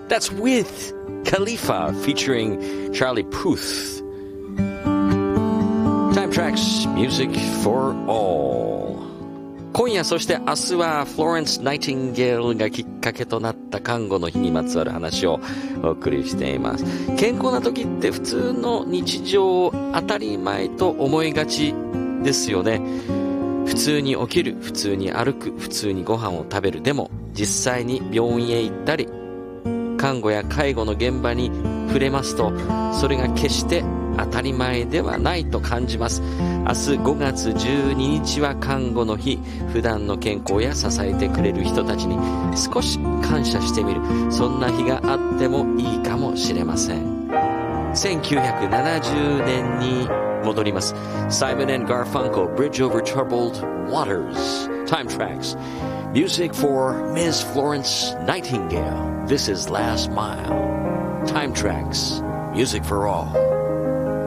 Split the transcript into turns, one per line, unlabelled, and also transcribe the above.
That's with Khalifa featuring Charlie Puth. Time Tracks Music for All. 今夜そして明日はフローレンス・ナイティンゲールがきっかけとなった看護の日にまつわる話をお送りしています。健康な時って普通の日常を当たり前と思いがちですよね。普通に起きる、普通に歩く、普通にご飯を食べる。でも実際に病院へ行ったり看護や介護の現場に触れますと、それが決して当たり前ではないと感じます。明日5月12日は看護の日。普段の健康や支えてくれる人たちに少し感謝してみる、そんな日があってもいいかもしれません。1970年に戻ります。 Simon and Garfunkel, Bridge Over Troubled Waters. Time Tracks Music for Ms. Florence Nightingale. This is Last Mile. Time Tracks Music for All.